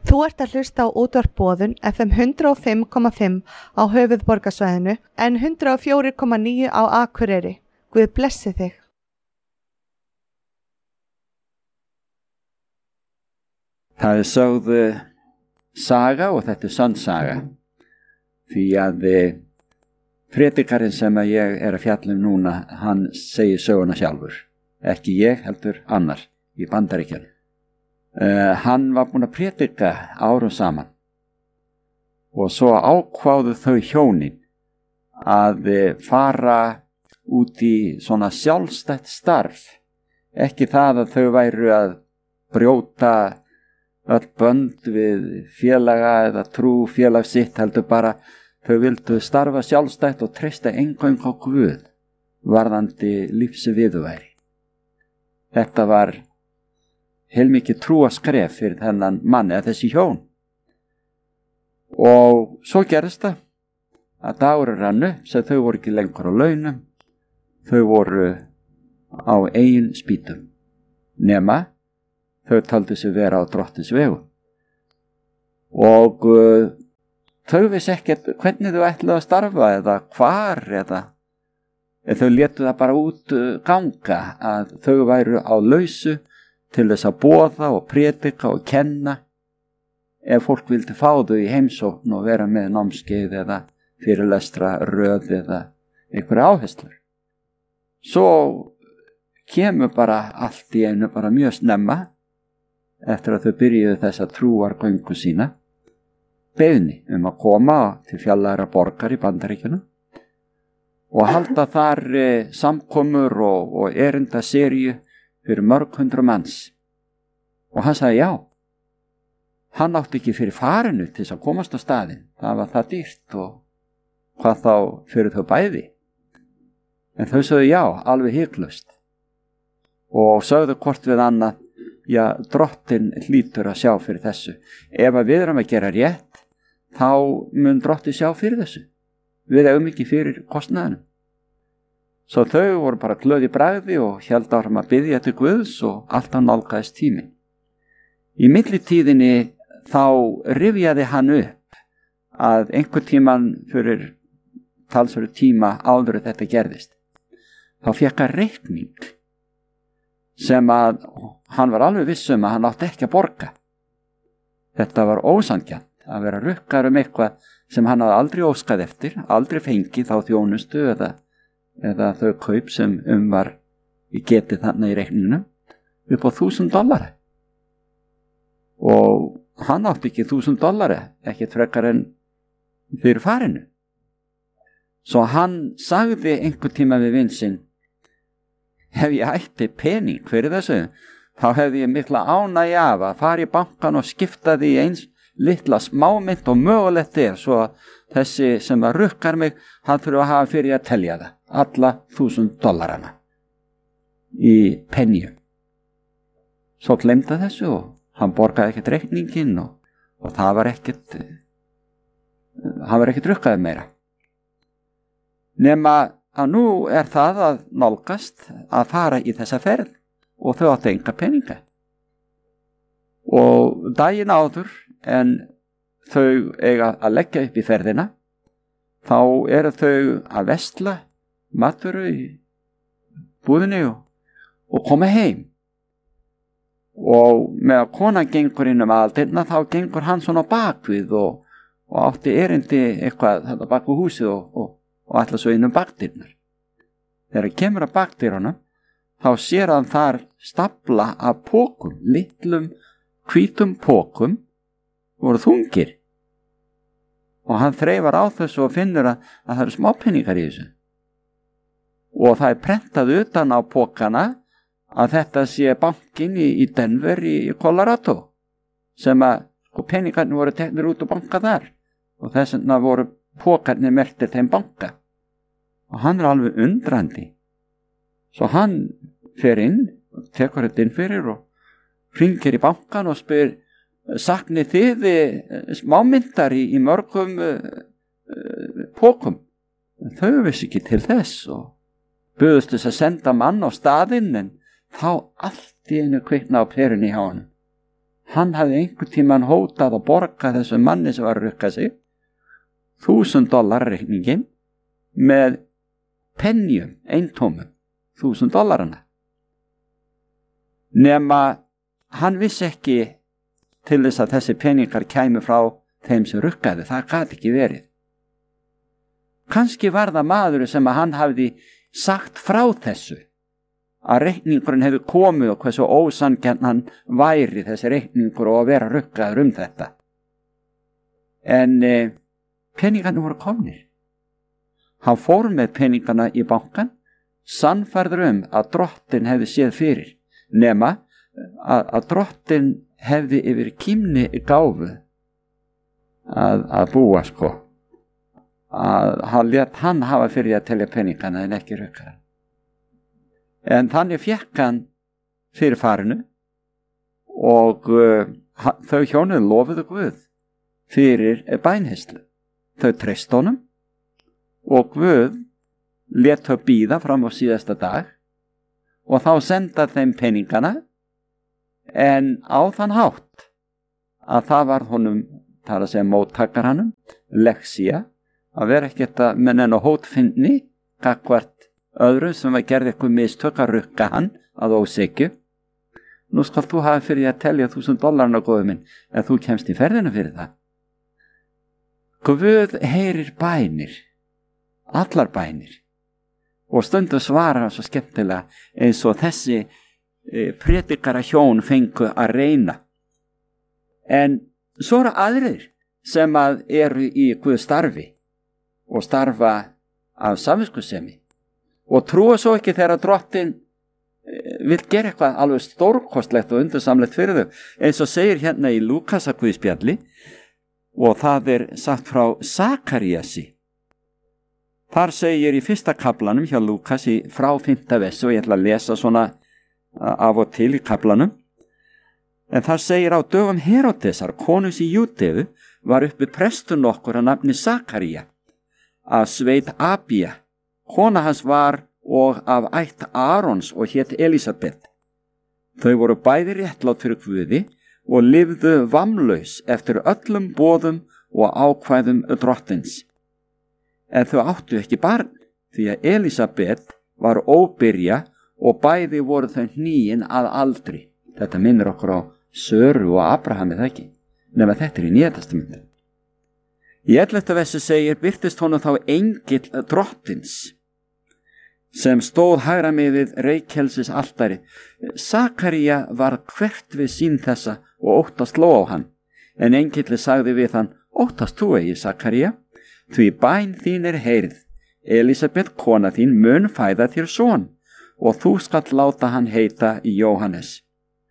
Þú ert að hlusta á útvarp Boðun FM 105,5 á höfuðborgarsvæðinu en 104,9 á Akureyri. Guð blessi þig. Það sögð saga og þetta sönn saga. Því að predikarinn sem ég að fjalla núna, hann segir söguna sjálfur. Ekki ég, heldur annar í Bandaríkjunum. Hann var búinn að predika árum saman og svo ákváðu þau hjónin að fara út í svona sjálfstætt starf, ekki það að þau væru að brjóta öll bönd við félaga eða trú félag sitt, heldur bara þau vildu starfa sjálfstætt og treysta eingöngu á Guð varðandi lífsviðurværi. Þetta var heilmikið trúaskref fyrir þennan mann eða þessi hjón. Og svo gerðist það að dagur rannu sem þau voru ekki lengur á launum, þau voru á eigin spýtum, nema þau taldu sig vera á Drottins vegum. Og þau vissi ekkert hvernig þau ætluðu að starfa eða hvar eða þau létu það bara út ganga að þau væru á lausu til þess að boða og predika og kenna ef fólk vildi fá þau í heimsókn og vera með námskeið eða fyrirlestra röð eða einhverja áherslur. Svo kemur bara allt í einu bara mjög snemma eftir að þau byrjuðu þessa trúargöngu sína beiðni að koma til fjallagra borgar í Bandaríkjunum og halda þar samkomur og erindaseríu fyrir mörg hundru manns. Og hann sagði já. Hann átti ekki fyrir farinu til þess að komast á staðinn. Það var það dýrt og hvað þá fyrir þau bæði. En þau sögðu já, alveg hiklaust. Og sögðu hvort við annað, já, Drottinn hlýtur að sjá fyrir þessu. Ef við erum að gera rétt, þá mun Drottinn sjá fyrir þessu. Við eigum ekki fyrir kostnaðinum. Svo þau voru bara glöð í bragði og héldu áfram að biðja til Guðs og alltaf nálgaðist tíminn. Í millitíðinni þá rifjaði hann upp að einhver tíman fyrir talsverðu tíma áður þetta gerðist. Þá fékk hann reikning sem að hann var alveg viss að hann átti ekki að borga. Þetta var ósanngjarnt að vera rukkar eitthvað sem hann hafði aldrei óskað eftir, aldrei fengið þá þjónustu eða þau kaup sem var í getið þarna í reikningunum upp á $1,000. Og hann átti ekki $1,000, ekkert frekar en fyrir farinu. Svo hann sagði einhver tíma við vin sinn, ef ég ætti pening fyrir þessu, þá hefði ég mikla ánægju af að fara í bankan og skipta því eins litla smámynt og mögulegt svo að þessi sem að rukkar mig, hann þurfa að hafa fyrir að telja það, alla $1,000 í penjum. Svo glemdi þessu og hann borgaði ekkert reikningin og það var ekkert, hann var ekkert rukkaði meira. Nema að nú það að nálgast að fara í þessa ferð og þau áttu enga peninga. Og daginn áður en þau eiga að leggja upp í ferðina, þá eru þau að versla matvöru í búðinni og koma heim. Og með að konan gengur inn aðaldyrna, þá gengur hann svona bakvið og átti erindi eitthvað þetta bak við húsið og ætla svo inn bakdyrnar. Þegar hann kemur að bakdyrunum, þá sér hann þar stafla af pókum, litlum hvítum pókum, voru þungir. Og hann þreifar á þessu og finnur að það eru smápenningar í þessu. Og það prentað utan á pókana að þetta sé bankin í Denver í Colorado, sem að penningarnir voru teknir út og banka þar. Og þess vegna voru pókarnir merktir þeim banka. Og hann alveg undrandi. Svo hann fer inn og tekur þetta inn fyrir og hringir í bankan og spyr, saknið þið smámyndar í mörgum pókum? Þau vissi ekki til þess og buðust þess að senda mann á staðinn, en þá allt í einu kvikna á perunni hjá honum. hann hafði einhvern tímann hótað að borga þessum manni sem var að rukka sig $1,000 reikningin með penjum, eintómum, $1,000. Nema hann vissi ekki til þess að þessi peningar kæmu frá þeim sem rukkaði, það gat ekki verið. Kannski var það maður sem að hann hafði sagt frá þessu, að reikningurinn hefði komið og hversu ósanngjarnan væri þessi reikningur og að vera rukkaður þetta. En peningarnir voru komnir. Hann fór með peningana í bankan, sannfærður að drottin hefði séð fyrir, nema að drottin hefði yfir kímni gáfu að búa að hann lét hann hafa fyrir að telja peningana en ekki rukka. En þannig fékk hann fyrir farinu og þau hjónin lofuðu Guð fyrir bænheyslu. Þau treyst honum og Guð lét þau bíða fram á síðasta dag og þá senda þeim peningana, en á þann hátt að það var honum, það er að segja móttakaranum, leksía, að vera ekkert að menn en á hótfinni gagnvart öðrum sem að gerði eitthvað mistök að rukka hann að ósekju. Nú skal þú hafa fyrir að telja $1,000 góðu minn, en þú kemst í ferðina fyrir það. Guð heyrir bænir, allar bænir, og stundum svara hann svo skemmtilega eins og þessi predikara hjón fengu að reyna. En svo eru aðrir sem að eru í Guðs starfi og starfa af samviskusemi og trúa svo ekki þegar drottin vil gera eitthvað alveg stórkostlegt og undursamlegt fyrir þau, eins og segir hérna í Lúkasa Guðspjalli, og það er sagt frá Sakaríasi. Þar segir í 1. kaflanum hjá Lúkasi frá 5. versi, og ég ætla að lesa svona af og til í kaflanum. En þar segir: á dögum Heródesar, konungs í Júdeu, var uppi prestur nokkur að nafni Sakaría, af sveit Abía. Kona hans var og af ætt Arons og hét Elísabet. Þau voru bæði réttlát fyrir Guði og lifðu vammlaus eftir öllum boðum og ákvæðum drottins. En þau áttu ekki barn, því að Elísabet var óbyrja og bæði voru þau hníin að aldri. Þetta minnir okkur á Söru og Abraham, eða ekki, nema þetta í Nýja testamentinu. Í 11. versi segir: birtist honum þá engill drottins, sem stóð hægra megin við reykjelsis altari. Sakaría var hvert við sín þessa og óttast sló á hann. En engilli sagði við hann: óttast þú eigi, Sakaría, því bæn þín er heyrð. Elísabet, kona þín, mun fæða þér son, og þú skalt láta hann heita Jóhannes.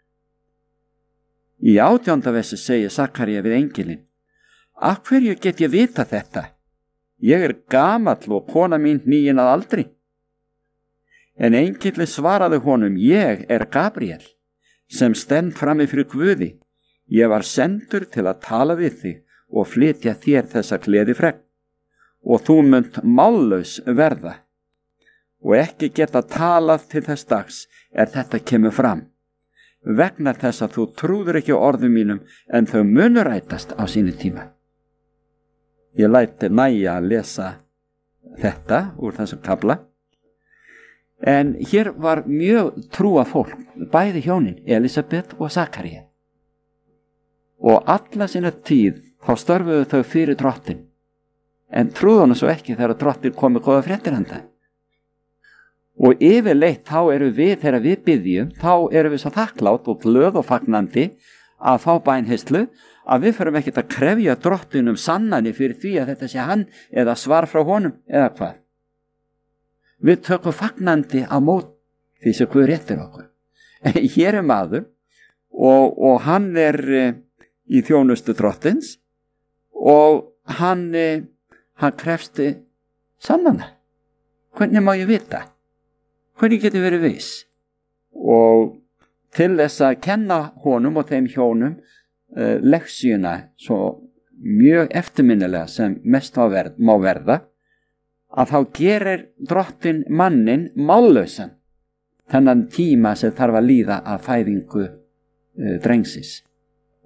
Í 18. versi segir Sakaría við engilinn: af hverju get ég vita þetta? Ég er gamall og kona mín hníin að aldri. En engilli svaraði honum: ég er Gabriel, sem stend frammi fyrir Guði. Ég var sendur til að tala við þig og flytja þér þessa gleðifregn, og þú munt mállaus verða, og ekki geta talað til þess dags þetta kemur fram, vegna þess að þú trúður ekki orðum mínum, en þau munu rætast á sínu tíma. Ég læti næja að lesa þetta úr þessum kafla. En hér var mjög trúa fólk, bæði hjónin, Elísabet og Sakaría. Og alla sína tíð þá störfuðu þau fyrir drottin, en trúðu hana svo ekki þegar drottin komi góða fréttir handa. Og yfirleitt þá eru við, þegar við biðjum, þá eru við svo þakklátt og glöð og fagnandi að fá bænheyslu, að við förum ekkert að krefja drottinum sannani fyrir því að þetta sé hann eða svar frá honum eða hvað. Við tökum fagnandi á mót því sem Guð réttir okkur. Hér er maður og hann er í þjónustu drottins og hann krefst sannana. Hvernig má ég vita? Hvernig getur verið viss? Og til þess að kenna honum og þeim hjónum leksíuna svo mjög eftirminnilega sem mest má verða, að þá gerir drottin mannin mállausan þennan tíma sem þarf að líða að fæðingu drengsis.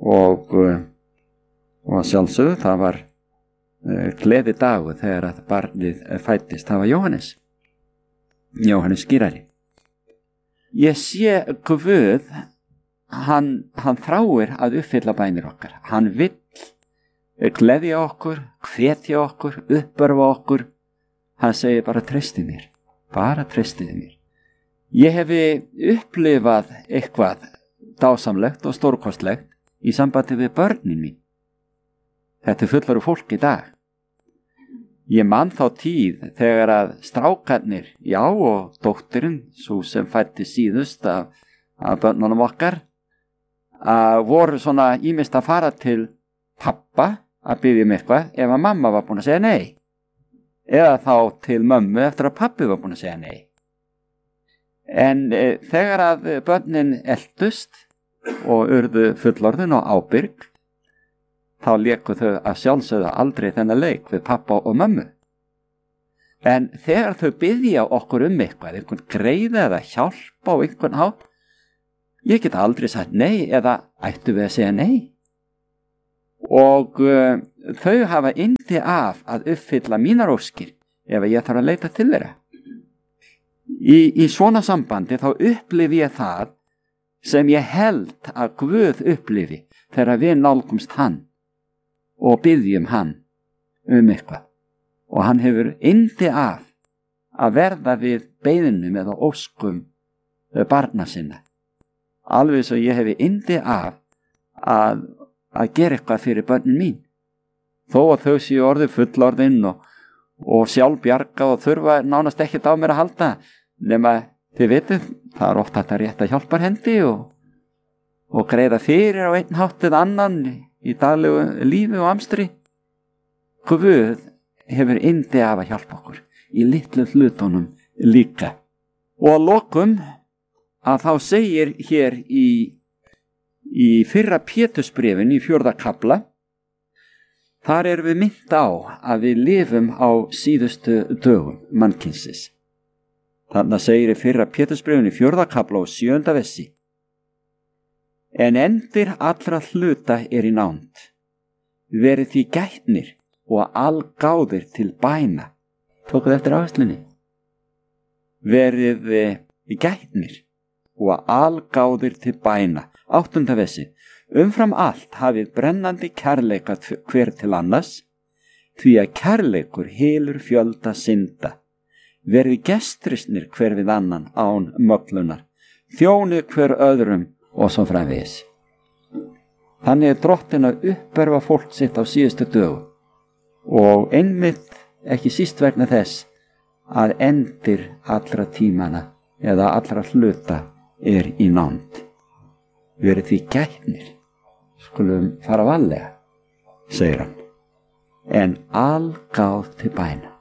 og sjálfsögðu það var gleði dagur þegar að barnið fæddist. Það var Jóhannes skírari. Ég sé Guð, hann þráir að uppfylla bænir okkar. Hann vill gleðja okkur, hvetja okkur, uppörfa okkur. Hann segir bara treystið mér, bara treystið mér. Ég hefi upplifað eitthvað dásamlegt og stórkostlegt í sambandi við börnin mín. Þetta fullorðu fólk í dag. Ég man þá tíð þegar að strákarnir, já, og dóttirinn, svo sem fætti síðust af börnunum okkar, voru svona ýmist að fara til pappa að biðja eitthvað ef að mamma var búin að segja nei, eða þá til mömmu eftir að pappi var búin að segja nei. En þegar að börnin eldust og urðu fullorðin og ábyrg, þá léku þau að sjálfsögðu aldrei þennan leik við pappa og mömmu. En þegar þau biðja okkur eitthvað, einhvern greiða eða hjálpa á einhvern hátt, ég get aldrei sagt nei eða ættu við að segja nei. Og þau hafa yndi af að uppfylla mínar óskir ef ég þarf að leita til þeirra. Í svona sambandi þá upplifi ég það sem ég held að Guð upplifi þegar við nálgumst hann og biðjum hann eitthvað. Og hann hefur yndi af að verða við beiðnum eða óskum barna sinna. Alveg svo ég hefi yndi af að gera eitthvað fyrir börnin mín. Þó að þau séu orðið fullorðin og sjálfbjarga og þurfa nánast ekkert á mér að halda, nema þið vitið, það er oft að rétta hjálparhendi og greiða fyrir á einn hátt eða annan í daglegu lífi og amstri. Guð hefur yndi af að hjálpa okkur í litlu hlutunum líka. Og að lokum að þá segir hér í fyrra Pétursbréfinu í 4. kafla, þar erum við minnt á að við lifum á síðustu dögum mannkynsins. Þarna segir í fyrra Pétursbréfinu í 4. kafla og 7. versi: En endir allra hluta er í nánd. Verið því gætnir og algáðir til bæna. Tókuð eftir áherslunni. Verið gætnir og algáðir til bæna. 8. versi: Umfram allt hafið brennandi kærleika hver til annars, því að kærleikur hylur fjölda synda. Verið gestrisnir hver við annan án möglunar. Þjónið hver öðrum og svo framvegis. Þannig er Drottinn að uppörfa fólk sitt á síðustu dögum og einmitt ekki síst vegna þess að endir allra tímana eða allra hluta er í nánd. Verið því gætnir, skulum fara varlega, segir hann, en algáð til bæna.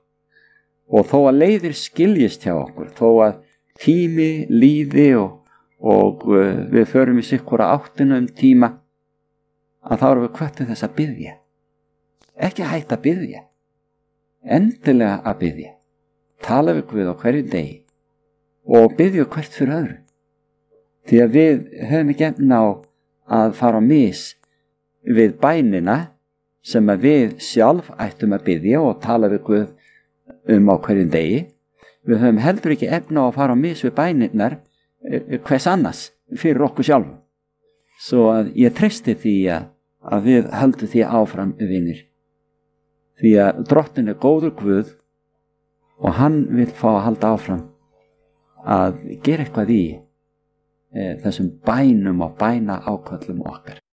Og þó að leiðir skiljist hjá okkur, þó að tími líði og við förum í sikkura áttinu tíma, að þá erum við hvöttu þess að biðja. Ekki hætta að biðja, endilega að biðja. Tala við Guð á hverju degi og biðja hvert fyrir öðru. Því að við höfum ekki efni á að fara á mis við bænina sem að við sjálf ættum að biðja og tala við Guð á hverju degi. Við höfum heldur ekki efni á að fara á mis við bænirnar hvers annars fyrir okkur sjálf. Svo að ég treysti því að við höldum því áfram vinir. Því að Drottinn er góður Guð og hann vil fá að halda áfram að gera eitthvað í þessum bænum og bæna áköllum okkar.